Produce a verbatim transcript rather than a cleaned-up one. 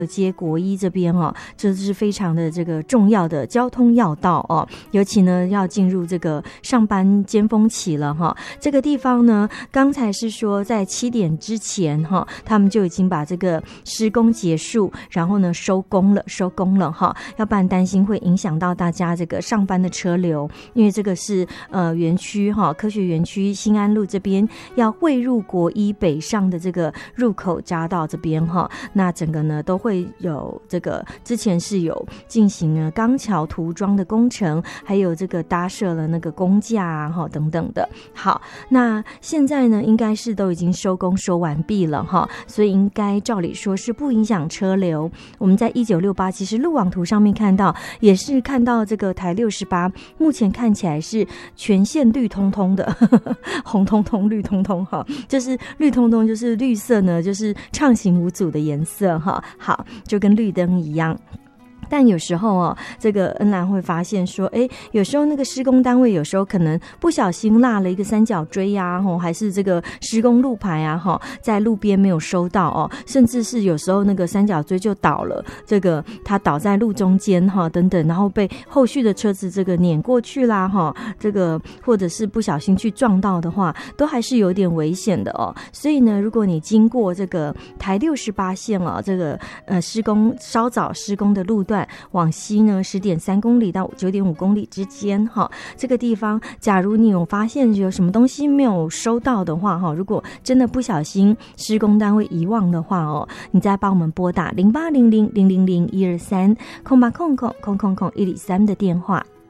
街国一这边哦，这是非常的这个重要的交通要道哦，尤其呢要进入这个上班尖峰期了哈。这个地方呢，刚才是说在七点之前哈，他们就已经把这个施工结束，然后呢收工了，收工了哈，要不然担心会影响到大家这个上班的车流，因为这个是呃园区哈，科学园区新安路这边要汇入国一北上的这个入口匝道这边哈，那整个呢都会。会有这个之前是有进行了钢桥涂装的工程，还有这个搭设了那个工架啊等等的。好，那现在呢应该是都已经收工收完毕了哈，所以应该照理说是不影响车流。我们在一九六八其实路网图上面看到，也是看到这个台六十八目前看起来是全线绿通通的，呵呵红通通绿通通哈，就是绿通通就是绿色呢就是畅行无阻的颜色哈。好，就跟绿灯一样。但有时候哦，这个恩兰会发现说，哎，有时候那个施工单位有时候可能不小心落了一个三角锥呀，吼，还是这个施工路牌啊，哈，在路边没有收到哦，甚至是有时候那个三角锥就倒了，这个它倒在路中间哈，等等，然后被后续的车子这个碾过去啦，哈，这个或者是不小心去撞到的话，都还是有点危险的哦。所以呢，如果你经过这个台六十八线哦，这个呃施工稍早施工的路段。往西呢十点三公里到九点五公里之间哈，这个地方假如你有发现有什么东西没有收到的话哈，如果真的不小心施工单位遗忘的话哦，你再帮我们拨打零八零零零零零一二三空八空空空空空一零三的电话。